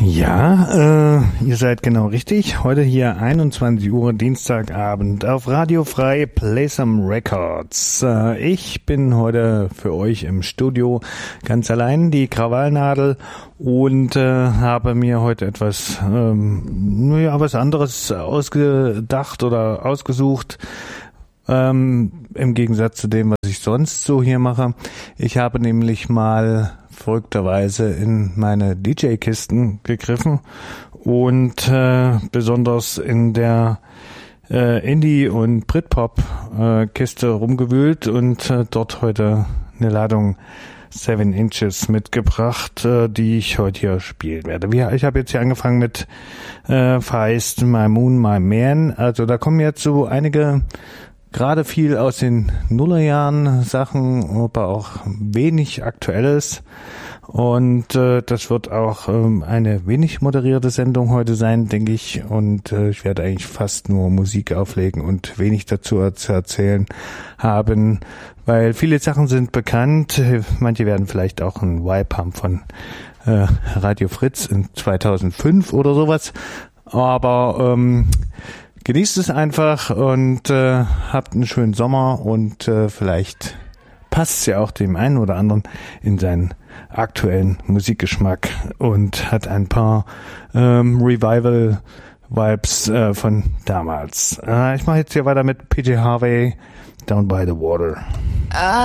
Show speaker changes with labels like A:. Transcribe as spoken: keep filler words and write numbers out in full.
A: Ja, äh, ihr seid genau richtig. Heute hier einundzwanzig Uhr, Dienstagabend auf Radio Frei, Play Some Records. Äh, ich bin heute für euch im Studio ganz allein, die Krawallnadel, und äh, habe mir heute etwas, ähm, naja, was anderes ausgedacht oder ausgesucht. Ähm, im Gegensatz zu dem, was ich sonst so hier mache. Ich habe nämlich mal verrückterweise in meine D J-Kisten gegriffen und äh, besonders in der äh, Indie- und Britpop-Kiste äh, rumgewühlt und äh, dort heute eine Ladung Seven Inches mitgebracht, äh, die ich heute hier spielen werde. Wie, ich habe jetzt hier angefangen mit äh, Feist, My Moon, My Man. Also da kommen jetzt so einige, gerade viel aus den Nullerjahren Sachen, aber auch wenig Aktuelles. Und äh, das wird auch ähm, eine wenig moderierte Sendung heute sein, denke ich. Und äh, ich werde eigentlich fast nur Musik auflegen und wenig dazu zu erzählen haben, weil viele Sachen sind bekannt. Manche werden vielleicht auch einen Vibe haben von äh, Radio Fritz in zweitausendfünf oder sowas. Aber ähm, genießt es einfach und äh, habt einen schönen Sommer und äh, vielleicht passt es ja auch dem einen oder anderen in seinen aktuellen Musikgeschmack und hat ein paar ähm, Revival-Vibes äh, von damals. Äh, ich mache jetzt hier weiter mit P J Harvey, Down by the Water.
B: I